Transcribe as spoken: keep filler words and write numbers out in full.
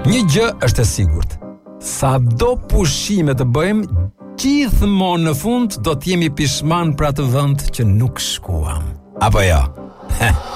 Një gjë është e sigurt. Sa do pushime të bëjmë, gjithmonë në fund do t'jemi pishman për atë vend që nuk shkuam. Apo jo?